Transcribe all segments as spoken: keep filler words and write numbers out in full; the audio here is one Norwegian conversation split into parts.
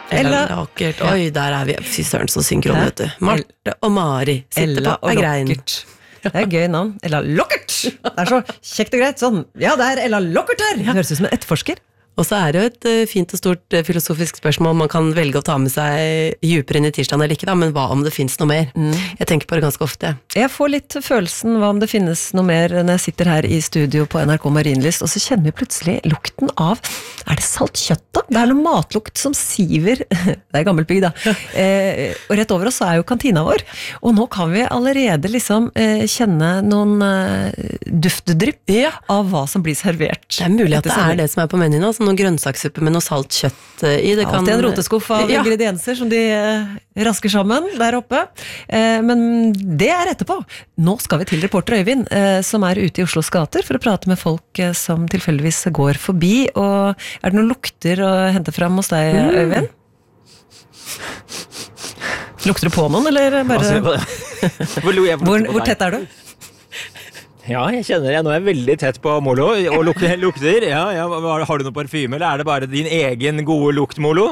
Ella Lockert. Oi, der er vi. Fy søren, så synkron, vet du. Marte og Mari sitter Ella på og ei grein. Lockert. Det er gøy navn. Ella Lockert! Det er så kjekt og greit. Sånn, ja, det er Ella Lockert her! Det høres ut som en etterforsker. Og så er det jo et uh, fint og stort uh, filosofisk spørsmål man kan velge å ta med seg djupere inn i tirsdagen eller ikke, da, men hva om det finnes noe mer? Mm. Jeg tenker på det ganske ofte. Jeg får litt følelsen hva om det finnes noe mer når jeg sitter her i studio på N R K Marienlyst, og så kjenner vi plutselig lukten av, er det salt kjøtt da? Det er noe matlukt som siver, det er gammelt bygg da, eh, og rett over oss er jo kantina vår, og nå kan vi allerede liksom eh, kjenne noen eh, duftdrypp ja. Av hva som blir servert. Det er mulig at det er det som er på menyen, altså noen grønnsakssuppe med noe salt kjøtt i. Det kan... Alltid en roteskuff av ja. Ingredienser som de rasker sammen der oppe. Men det er etterpå. Nå skal vi til reporter Øyvind, som er ute i Oslos gater for å prate med folk som tilfeldigvis går forbi. Og er det noen lukter å hente fram hos deg, Øyvind? Lukter du på noen, eller bare... hvor, hvor tett er du? Ja, jeg kjenner jeg. Nå er jeg veldig tett på Molo og luk lukter. Ja, ja, har du noe parfyme, eller er det bare din egen gode lukt, Molo?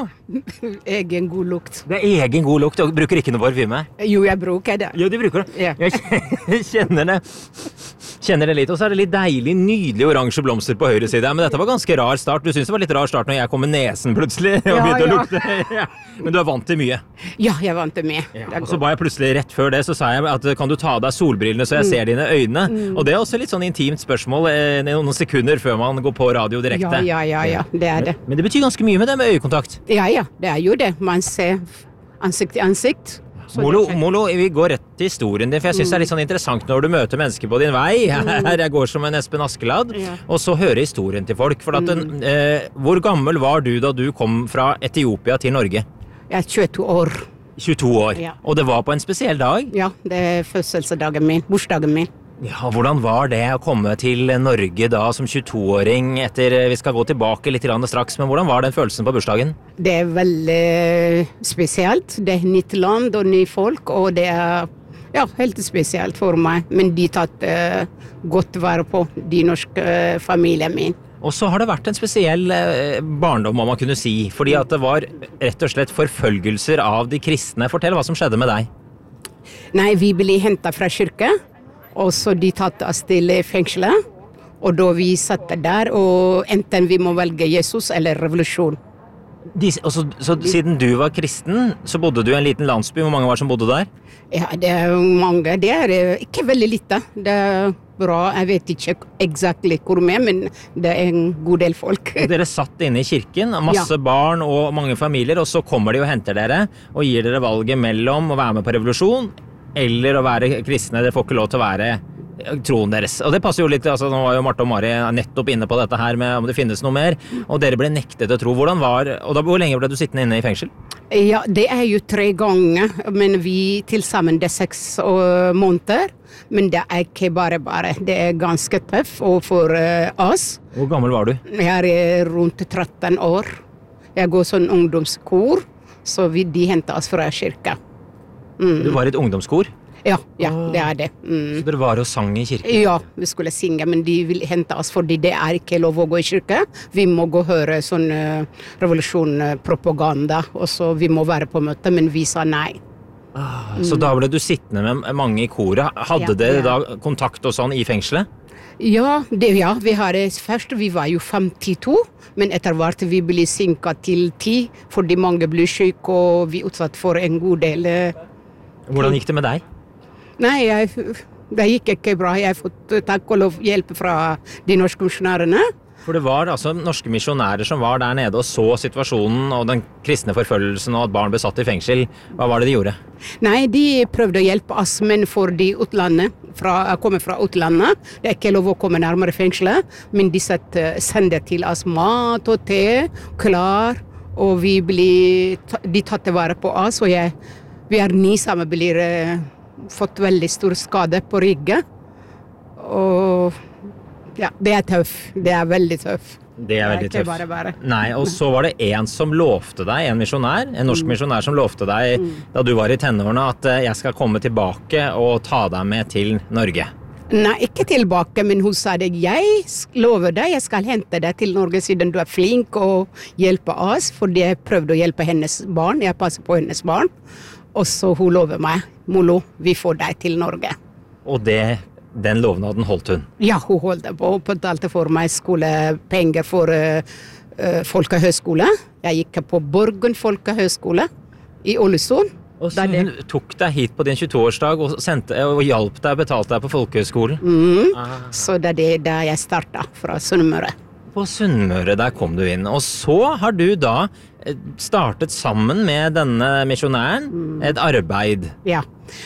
Egen god lukt. Det er egen god lukt, og bruker ikke noe parfyme? Jo, jeg bruker det. Jo, du bruker det? Ja. Jeg kjenner det. Kjenner det litt, og så er det litt deilig, nydelig oransje blomster på høyre side. Men dette var ganske rar start. Du synes det var litt rar start når jeg kom med nesen plutselig og ja, begynte ja. å lukte. Ja. Men du er vant til mye. Ja, jeg er vant til mye. Ja. Og så var jeg plutselig rett før det, så sa jeg at kan du ta av deg solbrillene så jeg mm. ser dine øyne? Mm. Og det er også litt sånn intimt spørsmål eh, noen sekunder før man går på radio direkte. Ja, ja, ja, ja. Det er det. Men, men det betyr ganske mye med det med øyekontakt. Ja, ja, det er jo det. Man ser ansikt til ansikt. Molo, Molo, vi går rett til historien din, for jeg synes det er litt sånn interessant når du møter mennesker på din vei. Her jeg går som en Espen Askeladd, ja. Og så hører historien til folk. For at den, eh, hvor gammel var du da du kom fra Etiopia til Norge? Jeg er tjueto år. tjueto år, ja. Og det var på en spesiell dag? Ja, det er fødselsdagen min, bursdagen min. Ja, hvordan var det å komme til Norge da som tjueto-åring etter, vi skal gå tilbake litt straks, men hvordan var den følelsen på bursdagen? Det er veldig spesielt. Det er nytt land og nye folk, og det er ja, helt spesielt for meg. Men de tatt uh, godt vare på de norske uh, familien min. Og så har det vært en spesiell uh, barndom, må man kunne si, fordi at det var rett og slett forfølgelser av de kristne. Fortell hva som skjedde med deg. Nei, vi ble hentet fra kirke. Og så de tatt oss til fengselet, og da vi satt der, og enten vi må velge Jesus eller revolusjon. De, og så, så siden du var kristen, så bodde du i en liten landsby, hvor mange var som bodde der? Ja, det er mange, det er ikke veldig lite. Det er bra, jeg vet ikke eksakt hvor mye, men det er en god del folk. Og dere satt inne i kirken, masse ja. Barn og mange familier, og så kommer de og henter dere, og gir dere valget mellom å være med på revolusjon, eller å være kristne, det får ikke lov til å være troen deres. Og det passer jo litt, altså nå var jo Marte og Mari nettopp inne på dette her med om det finnes noe mer, og dere ble nektet å tro. Hvordan var, og da hvor lenge ble du sittende inne i fengsel? Ja, det er jo tre ganger, men vi til sammen det er seks uh, måneder, men det er ikke bare bare. Det er ganske tøff for uh, oss. Hvor gammel var du? Jeg er rundt tretten år. Jeg går sånn ungdomskor, så vi, de hentet oss fra kirka. Mm. Du var i et ungdomskor? Ja, ja, det er det. Mm. Så dere var og sang i kirken? Ja, vi skulle synge, men de vil hente oss, fordi det er ikke lov å gå i kirke. Vi må gå og høre sånn uh, revolusjonspropaganda, og så vi må være på møte, men vi sa nei. Ah, mm. Så da ble du sittende med mange i koret. Hadde ja, dere ja. Da kontakt og sånn i fengselet? Ja, det, ja, vi har først, vi var jo femtito, men etter hvert vi ble synket til ti, fordi mange ble syke, og vi utsatt for en god del. Hvordan gikk det med deg? Nei, jeg, det gikk ikke bra. Jeg har fått takk og lov hjelp fra de norske misjonærene. For det var altså norske misjonærer som var der nede og så situasjonen og den kristne forfølgelsen og at barn ble satt i fengsel. Hva var det de gjorde? Nei, de prøvde å hjelpe oss, men for de utlandet, fra, kommer fra utlandet, det er ikke lov å komme nærmere fengselet, men de sett, sender til oss mat og te, klar, og vi blir, de tatt vare på oss, og jeg, vi er ni som blir fått veldig stor skade på ryggen, og ja, det er tøff. Det er veldig tøff. Det er veldig tøff. Bare, bare. Nei, og så var det en som lovte deg, en misjonær, en norsk misjonær som lovte deg mm. da du var i tenårene at jeg skal komme tilbake og ta deg med til Norge. Nei, ikke tilbake, men hun sa det, jeg lover deg, jeg skal hente deg til Norge siden du er flink og hjelpe oss, fordi jeg prøvde å hjelpe hennes barn, jeg passer på hennes barn. Og så hun lover meg, Molo, vi får deg til Norge. Og det, den lovnaden holdt hun? Ja, hun holdt det på, og betalte for meg skolepenger for uh, uh, folkehøyskole. Jeg gikk på Borgen folkehøyskole i Ålesund. Og så hun tok deg hit på din tjueto-årsdag og, sendte, og hjalp deg og betalte deg på folkehøyskolen? Mm. Ah. Så det er det der jeg startet, fra Sunnmøre. På Sunnmøre, der kom du inn. Og så har du da startet sammen med denne misjonæren mm. et arbeid. Ja,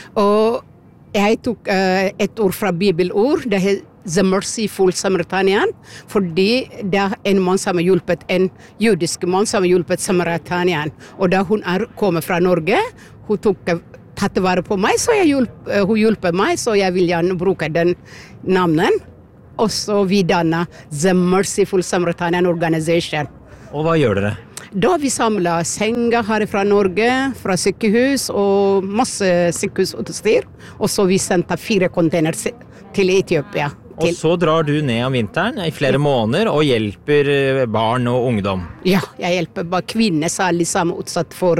og jeg tok uh, et ord fra bibelord, det er The Merciful Samaritan, fordi det er en mann som har hjulpet, en judisk mann som har hjulpet Samaritanien. Og da hun er kommet fra Norge, hun tok tatt vare på meg, så jeg hjulp, uh, hun hjelper meg, så jeg vil gjerne bruke den navnen. Og så vi dannet The Merciful Samaritan Organization. Og hva gjør dere? Da vi samlet senger her fra Norge, fra sykehus og masse sykehusutstyr. Og så vi sendte fire container til Etiopia. Og så drar du ned om vinteren i flere måneder og hjelper barn og ungdom. Ja, jeg hjelper bare kvinner særlig som er utsatt for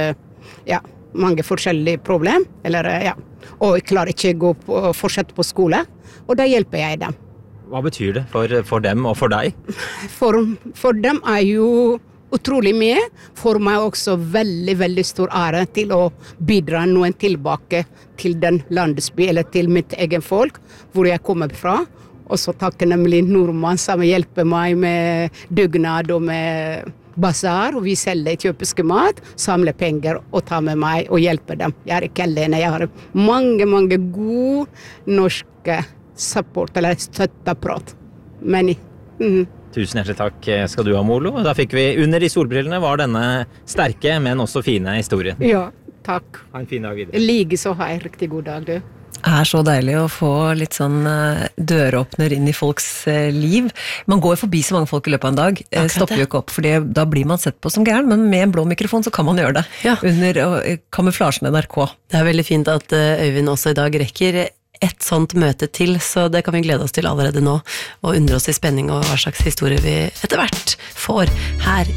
ja, mange forskjellige problem. Eller, ja. Og jeg klarer ikke å gå på, fortsette på skole, og da hjelper jeg dem. Hva betyr det for, for dem og for deg? For, for dem er jo utrolig mye. For meg også veldig, veldig stor ære til å bidra noen tilbake til den landsby, eller til mitt egen folk, hvor jeg kommer fra. Og så takker nemlig nordmann som hjelper meg med dugnad og med basar, og vi selger etiopiske mat, samler penger og tar med meg og hjelper dem. Jeg er ikke alene, jeg har mange, mange gode norske support, eller støttaprat. Men mm. Tusen hjertelig takk skal du ha, Molo. Da fikk vi under de solbrillene var denne sterke, men også fine historien. Ja, takk. Ha en fin dag videre. Like så ha en riktig god dag, du. Det er så deilig å få litt sånn døråpner inn i folks liv. Man går forbi så mange folk i løpet av en dag, Akkurat stopper jo ikke opp, for da blir man sett på som gæren, men med en blå mikrofon så kan man gjøre det. Ja. Under kamuflasjen N R K. Det er veldig fint at Øyvind også i dag rekker et sånt møte til, så det kan vi glede oss til allerede nå, og undre oss i spenning over hva slags historie vi etter hvert får her